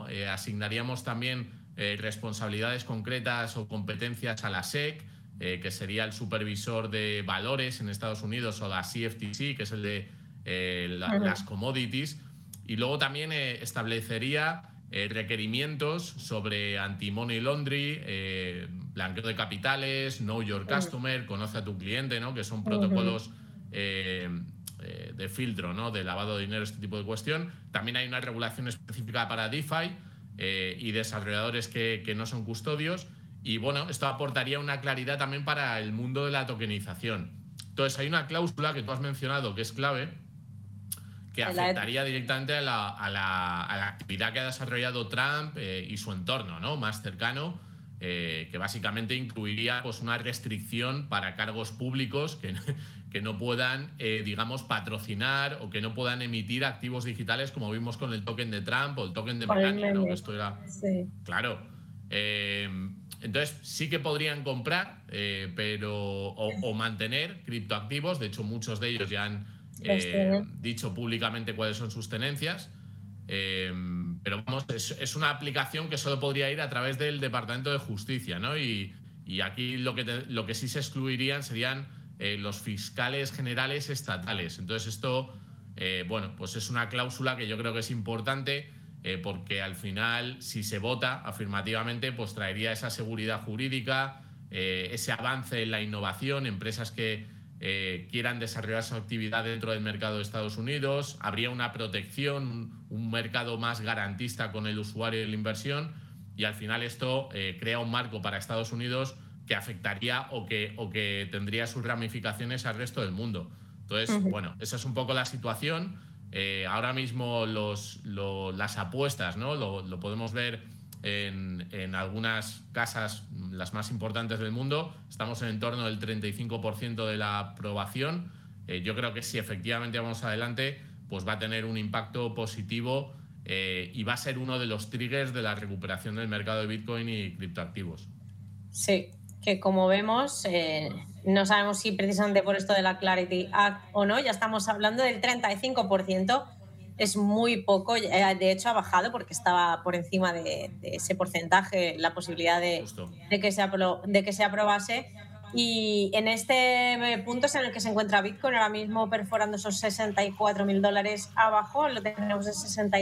asignaríamos también responsabilidades concretas o competencias a la SEC, que sería el supervisor de valores en Estados Unidos, o la CFTC, que es el de las commodities. Y luego también establecería requerimientos sobre anti-money laundry, blanqueo de capitales, know your customer, conoce a tu cliente, ¿no? Que son protocolos de filtro, ¿no? De lavado de dinero, este tipo de cuestión. También hay una regulación específica para DeFi y desarrolladores que no son custodios. Y bueno, esto aportaría una claridad también para el mundo de la tokenización. Entonces hay una cláusula que tú has mencionado que es clave, que afectaría directamente a la actividad que ha desarrollado Trump y su entorno, ¿no? Más cercano, que básicamente incluiría pues una restricción para cargos públicos que no puedan, digamos, patrocinar o que no puedan emitir activos digitales, como vimos con el token de Trump o el token de Melania, ¿no? Que esto era... Sí. Claro. Entonces sí que podrían comprar o mantener criptoactivos. De hecho, muchos de ellos ya han dicho públicamente cuáles son sus tenencias. Pero vamos, es una aplicación que solo podría ir a través del Departamento de Justicia, ¿no? Y aquí lo que sí se excluirían serían los fiscales generales estatales. Entonces esto, bueno, pues es una cláusula que yo creo que es importante, porque al final, si se vota afirmativamente, pues traería esa seguridad jurídica, ese avance en la innovación, empresas que quieran desarrollar su actividad dentro del mercado de Estados Unidos, habría una protección, un mercado más garantista con el usuario y la inversión, y al final esto crea un marco para Estados Unidos que afectaría o que tendría sus ramificaciones al resto del mundo. Entonces, bueno, esa es un poco la situación. Ahora mismo las apuestas, ¿no? Lo podemos ver en algunas casas, las más importantes del mundo. Estamos en torno del 35% de la aprobación. Yo creo que si efectivamente vamos adelante, pues va a tener un impacto positivo y va a ser uno de los triggers de la recuperación del mercado de Bitcoin y criptoactivos. Sí, que como vemos, no sabemos si precisamente por esto de la Clarity Act o no, ya estamos hablando del 35%, es muy poco, de hecho ha bajado porque estaba por encima de ese porcentaje la posibilidad de que se aprobase. Y en este punto es en el que se encuentra Bitcoin ahora mismo, perforando esos $64.000 abajo, lo tenemos en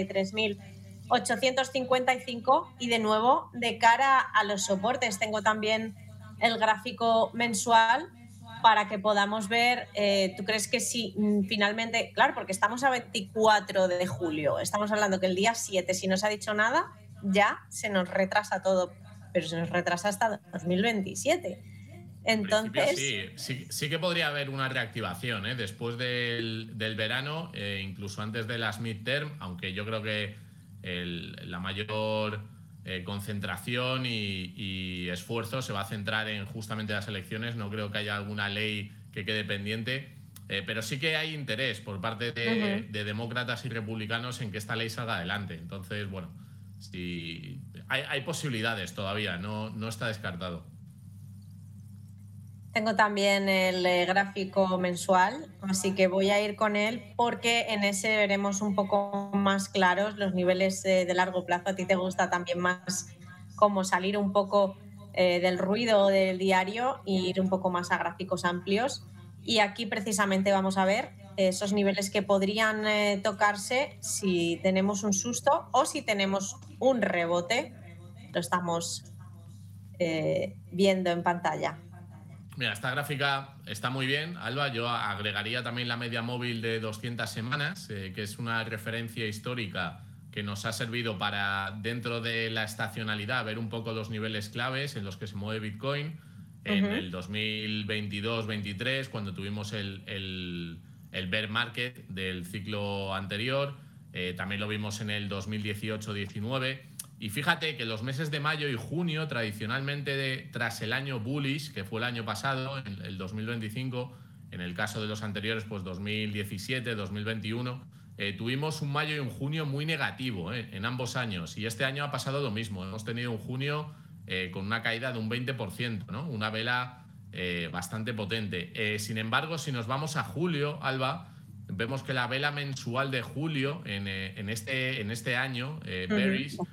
63.855, y de nuevo, de cara a los soportes, tengo también el gráfico mensual para que podamos ver. ¿Tú crees que si finalmente, claro, porque estamos a 24 de julio, estamos hablando que el día 7, si no se ha dicho nada, ya se nos retrasa todo, pero se nos retrasa hasta 2027? Entonces, sí que podría haber una reactivación después del verano, incluso antes de las midterm, aunque yo creo que la mayor concentración y esfuerzo se va a centrar en justamente las elecciones. No creo que haya alguna ley que quede pendiente, pero sí que hay interés por parte de demócratas y republicanos en que esta ley salga adelante. Entonces, bueno, sí, hay posibilidades todavía, no está descartado. Tengo también el gráfico mensual, así que voy a ir con él porque en ese veremos un poco más claros los niveles de largo plazo. A ti te gusta también más como salir un poco del ruido del diario e ir un poco más a gráficos amplios. Y aquí precisamente vamos a ver esos niveles que podrían tocarse si tenemos un susto o si tenemos un rebote. Lo estamos viendo en pantalla. Mira, esta gráfica está muy bien, Alba. Yo agregaría también la media móvil de 200 semanas, que es una referencia histórica que nos ha servido para, dentro de la estacionalidad, ver un poco los niveles claves en los que se mueve Bitcoin. En el 2022-23, cuando tuvimos el bear market del ciclo anterior, también lo vimos en el 2018-19. Y fíjate que los meses de mayo y junio, tradicionalmente tras el año bullish, que fue el año pasado, el 2025, en el caso de los anteriores, pues 2017, 2021, tuvimos un mayo y un junio muy negativo en ambos años. Y este año ha pasado lo mismo. Hemos tenido un junio con una caída de un 20%, ¿no? Una vela bastante potente. Sin embargo, si nos vamos a julio, Alba, vemos que la vela mensual de julio en este año, bearish,